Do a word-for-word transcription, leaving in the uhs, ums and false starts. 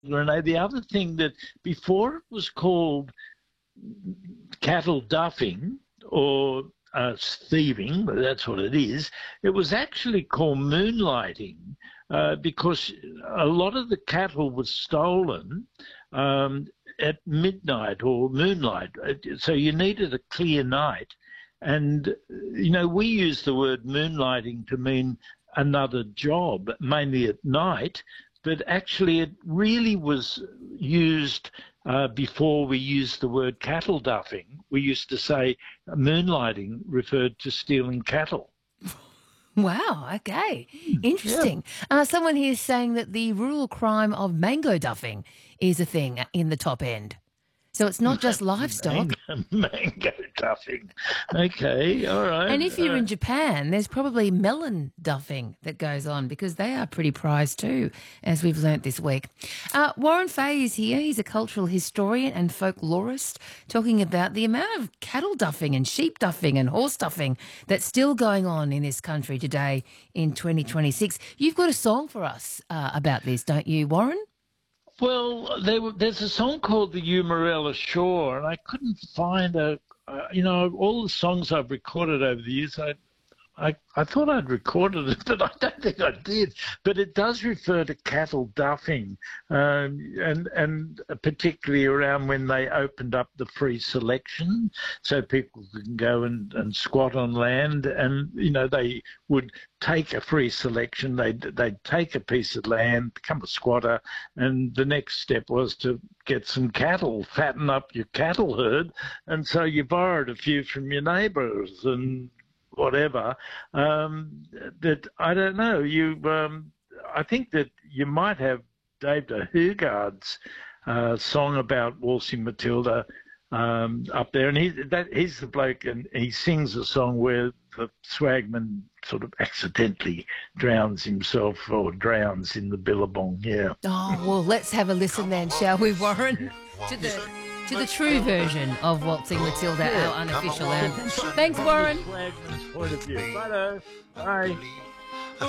Renee, the other thing that before it was called cattle duffing or uh, thieving, but that's what it is, it was actually called moonlighting uh, because a lot of the cattle was stolen um, at midnight or moonlight. So you needed a clear night. And, you know, we use the word moonlighting to mean another job, mainly at night, but actually it really was used uh, before we used the word cattle duffing. We used to say moonlighting referred to stealing cattle. Wow, okay. Yeah. Interesting. Uh, someone here is saying that the rural crime of mango duffing is a thing in the top end. So it's not just livestock. Mango, mango duffing. Okay, all right. And if all you're in right. Japan, there's probably melon duffing that goes on because they are pretty prized too, as we've learnt this week. Uh, Warren Fay is here. He's a cultural historian and folklorist talking about the amount of cattle duffing and sheep duffing and horse duffing that's still going on in this country today in twenty twenty-six. You've got a song for us uh, about this, don't you, Warren? Well, there, were- there's a song called the Umarella Shore, and I couldn't find a, uh, you know, all the songs I've recorded over the years, I, I, I thought I'd recorded it, but I don't think I did. But it does refer to cattle duffing, um, and and particularly around when they opened up the free selection, so people can go and, and squat on land, and you know they would take a free selection, they'd they'd take a piece of land, become a squatter, and the next step was to get some cattle, fatten up your cattle herd, and so you borrowed a few from your neighbours and whatever. Um, that I don't know. You, um, I think that you might have David Hugard's uh, song about Waltzing Matilda um, up there, and he that he's the bloke, and he sings a song where the swagman sort of accidentally drowns himself or drowns in the billabong. Yeah. Oh, well, let's have a listen then, shall we, Warren? To the to the true version of Waltzing Matilda, our unofficial anthem. Thanks, Warren. Swagman's point of view. Righto. Bye.